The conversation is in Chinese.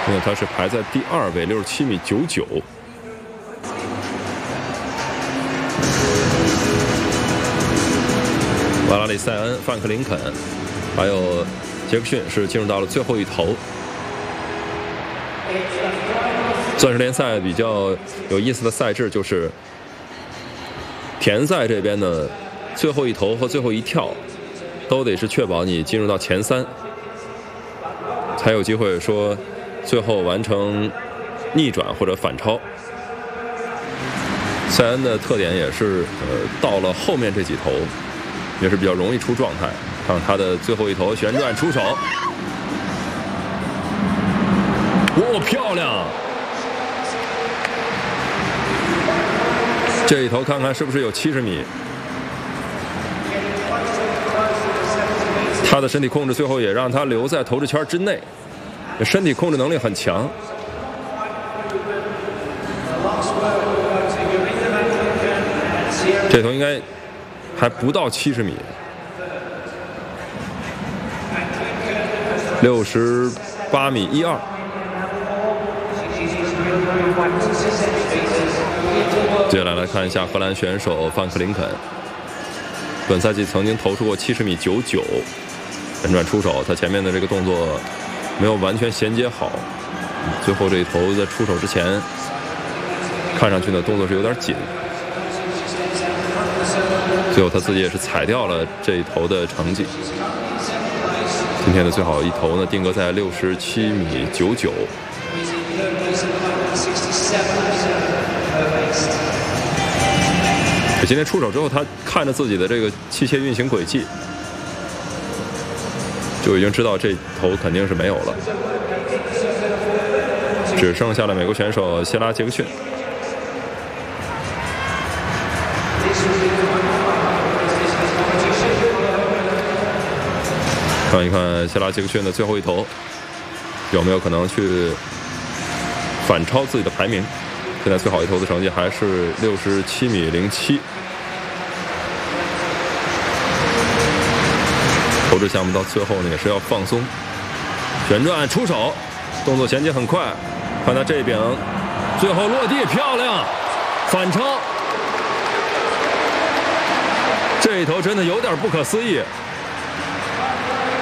因为他是排在第2位，67.99米。瓦拉里塞恩、范克林肯，还有杰克逊是进入到了最后一头。钻石联赛比较有意思的赛制就是田赛这边呢，最后一投和最后一跳都得是确保你进入到前3，才有机会说最后完成逆转或者反超。塞恩的特点也是到了后面这几投也是比较容易出状态。看他的最后一投旋转出手，哇，漂亮！这一投看看是不是有70米。他的身体控制最后也让他留在投掷圈之内，身体控制能力很强。这投应该还不到70米，68.12米。接下来来看一下荷兰选手范克林肯，本赛季曾经投出过70.99米，旋转出手，他前面的这个动作没有完全衔接好，最后这一投在出手之前，看上去呢动作是有点紧，最后他自己也是踩掉了这一投的成绩。今天的最好一投呢定格在67.99米。今天出手之后，他看着自己的这个器械运行轨迹，就已经知道这头肯定是没有了，只剩下了美国选手谢拉杰克逊。看一看谢拉杰克逊的最后一投有没有可能去反超自己的排名。现在最好一投的成绩还是67.07米。投掷项目到最后呢也是要放松，旋转出手，动作衔接很快。看他这柄，最后落地漂亮，反超。这一投真的有点不可思议。